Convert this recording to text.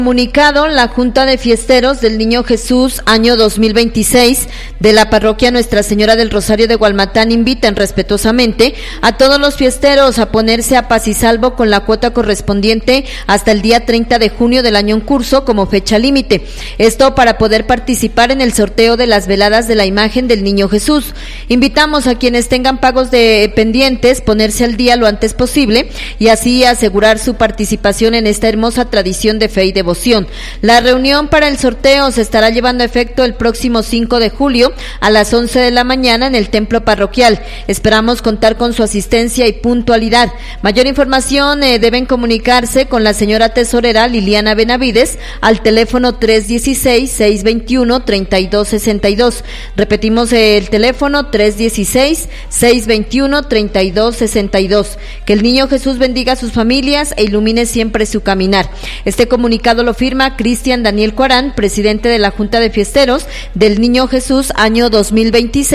Comunicado, la Junta de Fiesteros del Niño Jesús año 2026 de la parroquia Nuestra Señora del Rosario de Gualmatán invitan respetuosamente a todos los fiesteros a ponerse a paz y salvo con la cuota correspondiente hasta el día 30 de junio del año en curso como fecha límite. Esto para poder participar en el sorteo de las veladas de la imagen del Niño Jesús. Invitamos a quienes tengan pagos de pendientes ponerse al día lo antes posible y así asegurar su participación en esta hermosa tradición de fe y devoción. La reunión para el sorteo se estará llevando a efecto el próximo 5 de julio a las 11 de la mañana en el templo parroquial. Esperamos contar con su asistencia y puntualidad. Mayor información deben comunicarse con la señora tesorera Liliana Benavides al teléfono 316-621-3262. Repetimos el teléfono 316-621-3262. Que el Niño Jesús bendiga a sus familias e ilumine siempre su caminar. Este comunicado lo firma Cristian Daniel Cuarán, presidente de la Junta de Fiesteros del Niño Jesús año 2026.